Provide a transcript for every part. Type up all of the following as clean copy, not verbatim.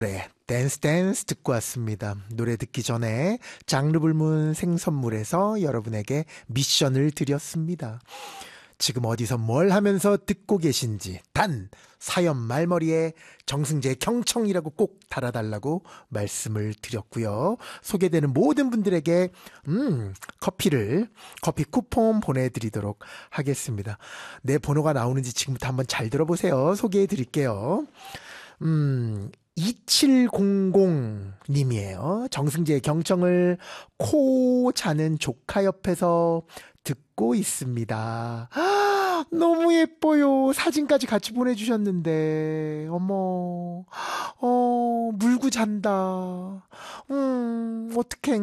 네, 댄스 댄스 듣고 왔습니다. 노래 듣기 전에 장르 불문 생선물에서 여러분에게 미션을 드렸습니다. 지금 어디서 뭘 하면서 듣고 계신지 단 사연 말머리에 정승재 경청이라고 꼭 달아달라고 말씀을 드렸고요. 소개되는 모든 분들에게 커피 쿠폰 보내드리도록 하겠습니다. 내 번호가 나오는지 지금부터 한번 잘 들어보세요. 소개해 드릴게요. 2700님이에요. 정승재의 경청을 코 자는 조카 옆에서 듣고 있습니다. 너무 예뻐요. 사진까지 같이 보내주셨는데, 어머, 물고 잔다. 어떡해.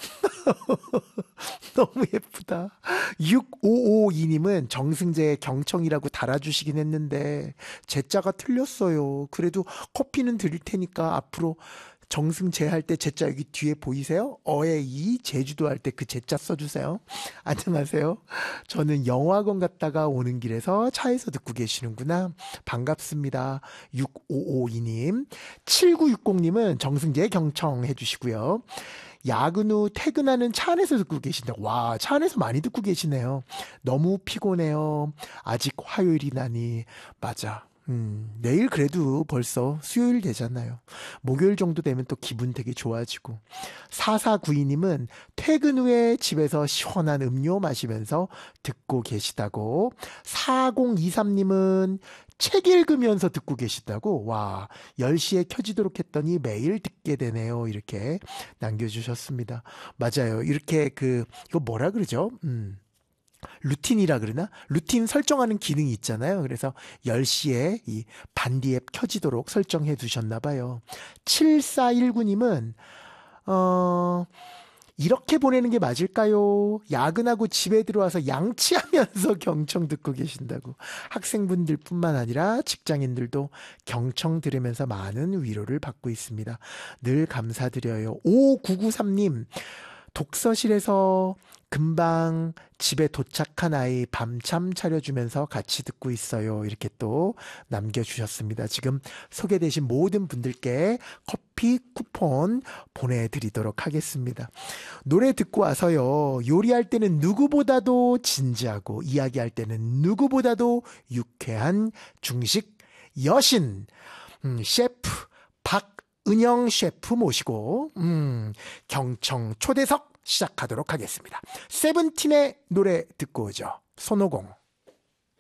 너무 예쁘다. 6552님은 정승재의 경청이라고 달아주시긴 했는데 제자가 틀렸어요. 그래도 커피는 드릴 테니까 앞으로 정승재 할 때 제자 여기 뒤에 보이세요? 어의 이 제주도 할 때 그 제자 써주세요. 안녕하세요. 저는 영화관 갔다가 오는 길에서 차에서 듣고 계시는구나. 반갑습니다. 6552님. 7960님은 정승재 경청 해주시고요. 야근 후 퇴근하는 차 안에서 듣고 계신다. 와, 차 안에서 많이 듣고 계시네요. 너무 피곤해요. 아직 화요일이라니. 맞아. 내일 그래도 벌써 수요일 되잖아요. 목요일 정도 되면 또 기분 되게 좋아지고. 4492님은 퇴근 후에 집에서 시원한 음료 마시면서 듣고 계시다고. 4023님은 책 읽으면서 듣고 계시다고. 와, 10시에 켜지도록 했더니 매일 듣게 되네요. 이렇게 남겨주셨습니다. 맞아요. 이렇게 이거 뭐라 그러죠? 루틴이라 그러나? 루틴 설정하는 기능이 있잖아요. 그래서 10시에 이 반디 앱 켜지도록 설정해 두셨나 봐요. 7419님은 이렇게 보내는 게 맞을까요? 야근하고 집에 들어와서 양치하면서 경청 듣고 계신다고. 학생분들 뿐만 아니라 직장인들도 경청 들으면서 많은 위로를 받고 있습니다. 늘 감사드려요. 5993님, 독서실에서 금방 집에 도착한 아이 밤참 차려주면서 같이 듣고 있어요. 이렇게 또 남겨주셨습니다. 지금 소개되신 모든 분들께 커피 쿠폰 보내드리도록 하겠습니다. 노래 듣고 와서요. 요리할 때는 누구보다도 진지하고 이야기할 때는 누구보다도 유쾌한 중식 여신 셰프 박은영 셰프 모시고 경청 초대석 시작하도록 하겠습니다. 세븐틴의 노래 듣고 오죠. 손오공.